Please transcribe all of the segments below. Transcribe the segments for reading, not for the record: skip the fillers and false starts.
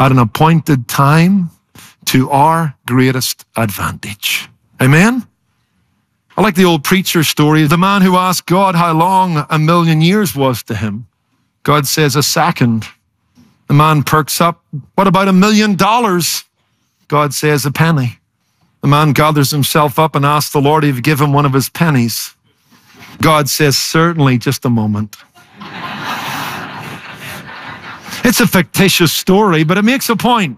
at an appointed time to our greatest advantage. Amen? I like the old preacher story. The man who asked God how long 1,000,000 years was to him. God says a second. The man perks up. What about $1,000,000? God says a penny. The man gathers himself up and asks the Lord if he'd give him one of his pennies. God says, certainly, just a moment. It's a fictitious story, but it makes a point.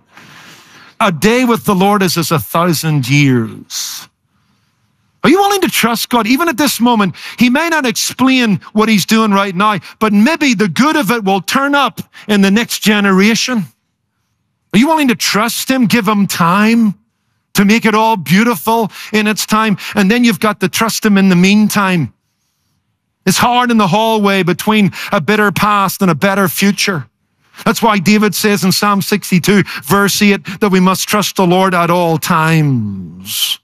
A day with the Lord is as 1,000 years. Are you willing to trust God? Even at this moment, he may not explain what he's doing right now, but maybe the good of it will turn up in the next generation. Are you willing to trust him? Give him time to make it all beautiful in its time. And then you've got to trust him in the meantime. It's hard in the hallway between a bitter past and a better future. That's why David says in Psalm 62, verse 8, that we must trust the Lord at all times.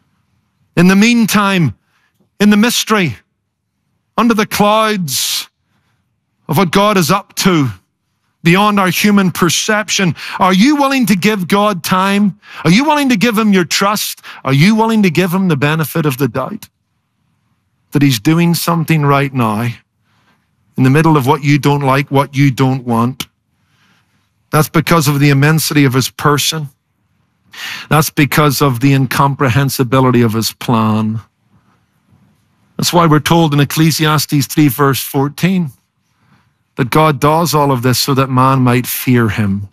In the meantime, in the mystery, under the clouds of what God is up to, beyond our human perception, are you willing to give God time? Are you willing to give him your trust? Are you willing to give him the benefit of the doubt that he's doing something right now in the middle of what you don't like, what you don't want? That's because of the immensity of his person. That's because of the incomprehensibility of his plan. That's why we're told in Ecclesiastes 3, verse 14, that God does all of this so that man might fear him.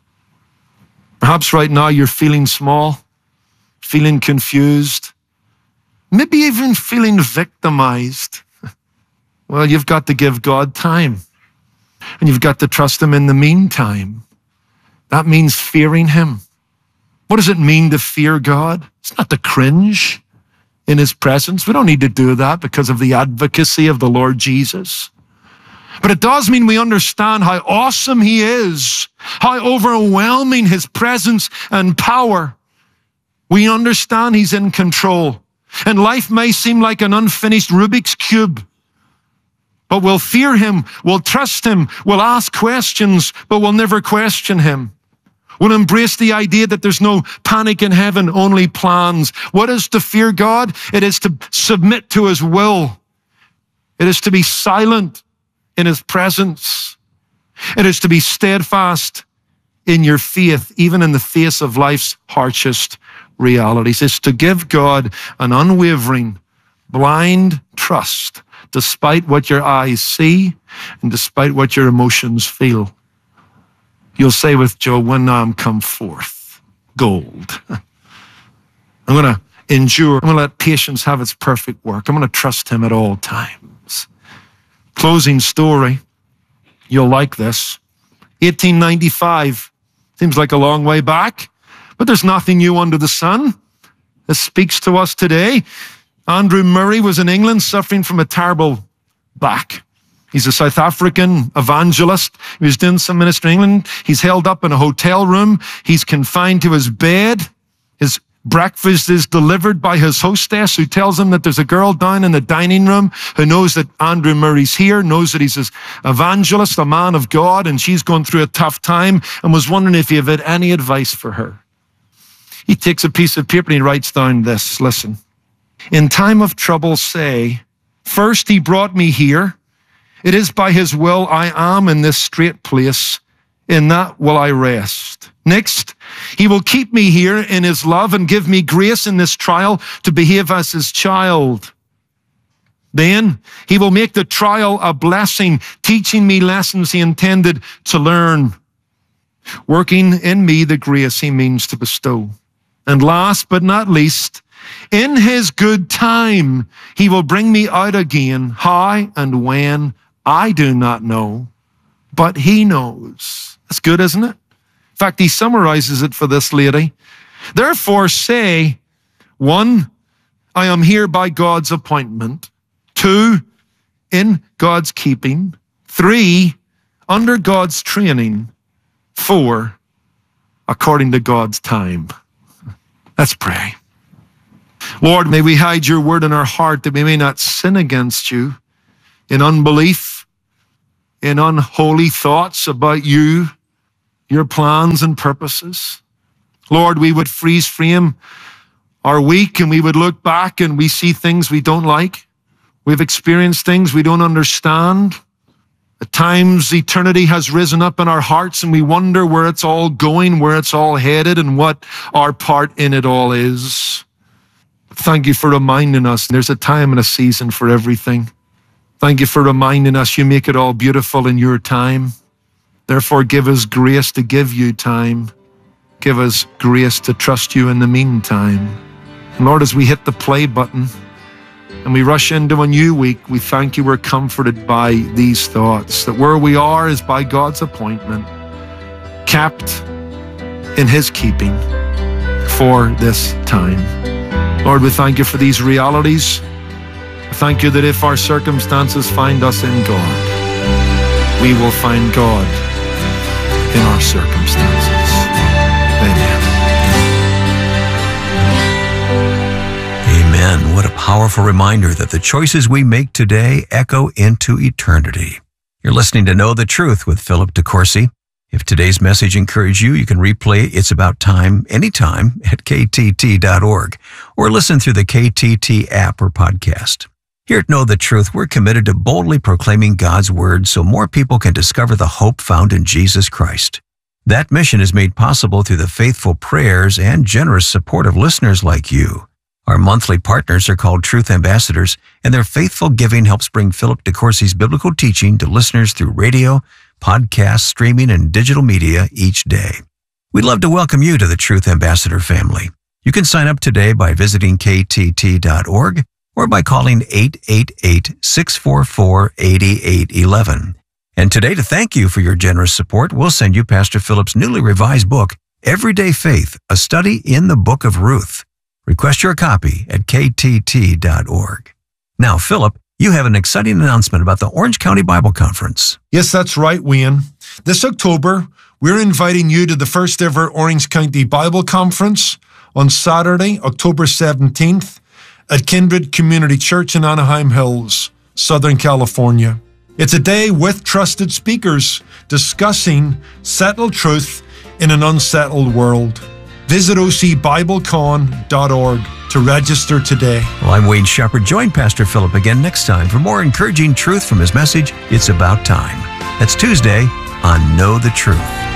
Perhaps right now you're feeling small, feeling confused, maybe even feeling victimized. Well, you've got to give God time, and you've got to trust him in the meantime. That means fearing him. What does it mean to fear God? It's not to cringe in his presence. We don't need to do that because of the advocacy of the Lord Jesus. But it does mean we understand how awesome he is, how overwhelming his presence and power. We understand he's in control. And life may seem like an unfinished Rubik's Cube, but we'll fear him, we'll trust him, we'll ask questions, but we'll never question him. We'll embrace the idea that there's no panic in heaven, only plans. What is to fear God? It is to submit to his will. It is to be silent in his presence. It is to be steadfast in your faith, even in the face of life's harshest realities. It's to give God an unwavering, blind trust, despite what your eyes see and despite what your emotions feel. You'll say with Job, when I'm come forth, gold. I'm going to endure. I'm going to let patience have its perfect work. I'm going to trust him at all times. Closing story. You'll like this. 1895. Seems like a long way back, but there's nothing new under the sun. This speaks to us today. Andrew Murray was in England suffering from a terrible back. He's a South African evangelist. He was doing some ministry in England. He's held up in a hotel room. He's confined to his bed. His breakfast is delivered by his hostess, who tells him that there's a girl down in the dining room who knows that Andrew Murray's here, knows that he's an evangelist, a man of God, and she's going through a tough time and was wondering if he had any advice for her. He takes a piece of paper and he writes down this. Listen. In time of trouble say, first he brought me here. It is by his will I am in this strait place. In that will I rest. Next, he will keep me here in his love and give me grace in this trial to behave as his child. Then he will make the trial a blessing, teaching me lessons he intended to learn, working in me the grace he means to bestow. And last but not least, in his good time, he will bring me out again. How and when, I do not know, but he knows. That's good, isn't it? In fact, he summarizes it for this lady. Therefore say, 1, I am here by God's appointment. 2, in God's keeping. 3, under God's training. 4, according to God's time. Let's pray. Lord, may we hide your word in our heart that we may not sin against you in unbelief, in unholy thoughts about you, your plans and purposes. Lord, we would freeze frame our week and we would look back and we see things we don't like. We've experienced things we don't understand. At times, eternity has risen up in our hearts and we wonder where it's all going, where it's all headed, and what our part in it all is. Thank you for reminding us there's a time and a season for everything. Thank you for reminding us you make it all beautiful in your time. Therefore, give us grace to give you time. Give us grace to trust you in the meantime. And Lord, as we hit the play button and we rush into a new week, we thank you we're comforted by these thoughts, that where we are is by God's appointment, kept in his keeping for this time. Lord, we thank you for these realities. Thank you that if our circumstances find us in God, we will find God in our circumstances. Amen. Amen. What a powerful reminder that the choices we make today echo into eternity. You're listening to Know the Truth with Philip DeCourcy. If today's message encouraged you, you can replay It's About Time anytime at ktt.org or listen through the KTT app or podcast. Here at Know the Truth, we're committed to boldly proclaiming God's Word so more people can discover the hope found in Jesus Christ. That mission is made possible through the faithful prayers and generous support of listeners like you. Our monthly partners are called Truth Ambassadors, and their faithful giving helps bring Philip DeCourcy's biblical teaching to listeners through radio, podcast, streaming, and digital media each day. We'd love to welcome you to the Truth Ambassador family. You can sign up today by visiting ktt.org or by calling 888-644-8811. And today, to thank you for your generous support, we'll send you Pastor Philip's newly revised book, Everyday Faith, a study in the book of Ruth. Request your copy at ktt.org. Now, Philip, you have an exciting announcement about the Orange County Bible Conference. Yes, that's right, Wayne. This October, we're inviting you to the first ever Orange County Bible Conference on Saturday, October 17th at Kindred Community Church in Anaheim Hills, Southern California. It's a day with trusted speakers discussing settled truth in an unsettled world. Visit ocbiblecon.org to register today. Well, I'm Wayne Shepherd. Join Pastor Philip again next time for more encouraging truth from his message, It's About Time. That's Tuesday on Know the Truth.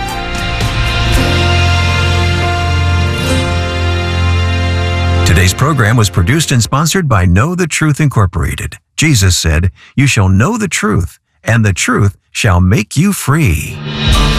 Today's program was produced and sponsored by Know the Truth Incorporated. Jesus said, "You shall know the truth, and the truth shall make you free."